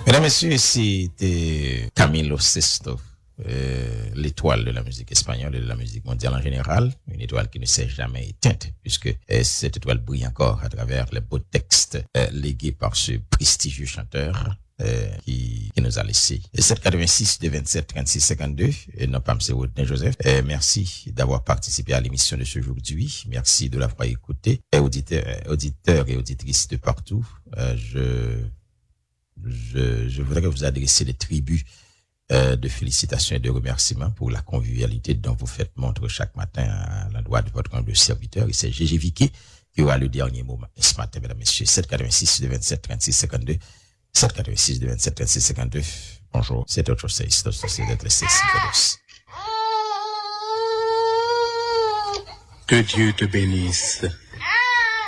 Mesdames, Messieurs, c'était Camilo Sesto, l'étoile de la musique espagnole et de la musique mondiale en général, une étoile qui ne s'est jamais éteinte, puisque cette étoile brille encore à travers les beaux textes légués par ce prestigieux chanteur. Qui nous a laissé. 786 de 27 36 52 et non pas M. Rodney Joseph. Merci d'avoir participé à l'émission de ce aujourd'hui. Merci de l'avoir écouté. Auditeurs et auditrices de partout. Je voudrais vous adresser des tribus de félicitations et de remerciements pour la convivialité dont vous faites montre chaque matin à l'endroit de votre humble serviteur. Et c'est Gégé Vicky qui aura le dernier mot ce matin, mesdames et messieurs. 786 de 27 36 52. 786 de 27 36 52. Bonjour, c'est autre chose, c'est d'être sexy. Que Dieu te bénisse.